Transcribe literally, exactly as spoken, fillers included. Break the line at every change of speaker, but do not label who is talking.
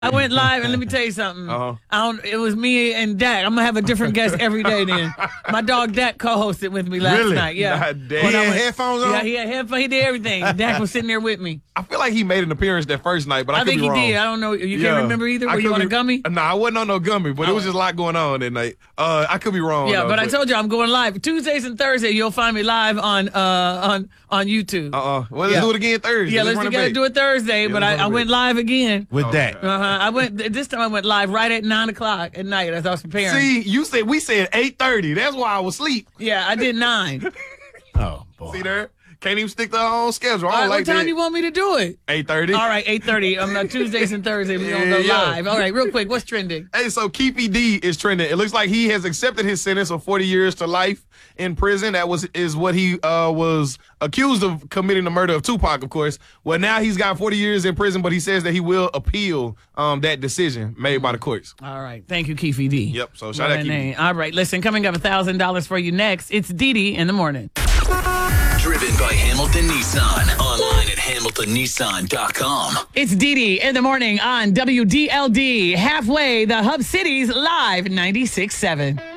I went live, and let me tell you something.
Uh-huh.
I don't, it was me and Dak. I'm going to have a different guest every day then. My dog Dak co-hosted with me last
Really?
night. Yeah.
God damn.
He
When I
had
went-
headphones on?
Yeah, he had headphones. He did everything. Dak was sitting there with me.
I feel like he made an appearance that first night, but I,
I
could
think
be
he
wrong.
did. I don't know. You
Yeah.
can't remember either?
I
Were you
could
on a
be-
gummy?
Nah, I wasn't on no gummy, but it was
Oh.
just a lot going on that night. Uh, I could be wrong.
Yeah,
though,
but I told you I'm going live. Tuesdays and Thursdays, you'll find me live on uh on on YouTube.
Uh-uh. Well, let's
Yeah.
do it again Thursday.
Yeah, let's
run it
together
back.
do it Thursday, but
let's
I,
run it
I went
back.
live again.
With
Oh,
that.
Uh-huh. I went this time I went live right at nine o'clock at night as I was preparing.
See, you said we said eight thirty. That's why I was asleep.
Yeah, I did nine.
Oh, boy.
See there? Can't even stick to our own schedule. I
All
don't
right,
like
what time
that.
you want me to do it?
eight thirty.
All right, eight thirty. Um, uh, Tuesdays and Thursdays, we're going to go
Yeah, yeah.
live. All right, real quick, what's trending?
Hey, so Keefy D is trending. It looks like he has accepted his sentence of forty years to life in prison. That was is what he uh, was accused of committing the murder of Tupac, of course. Well, now he's got forty years in prison, but he says that he will appeal um, that decision made by the courts.
All right, thank you, Keefy D.
Yep, so shout
What
out
a
Keefy.
name. All right, listen, coming up one thousand dollars for you next. It's Dee Dee in the morning.
Driven by Hamilton Nissan. Online at hamilton nissan dot com.
It's Dee Dee in the morning on W D L D. Halfway, the Hub Cities live ninety-six point seven.